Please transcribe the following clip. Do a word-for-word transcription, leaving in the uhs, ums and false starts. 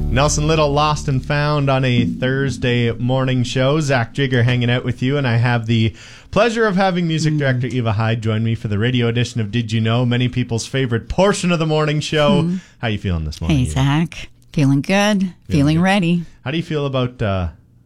Nelson Little, Lost and Found on a Thursday morning show. Zach Jigger hanging out with you, and I have the pleasure of having music director Eva Hyde join me for the radio edition of Did You Know? Many people's favorite portion of the morning show. Mm. How you feeling this morning? Hey, Eva? Zach. Feeling good. Feeling, feeling good. ready. How do you feel about uh,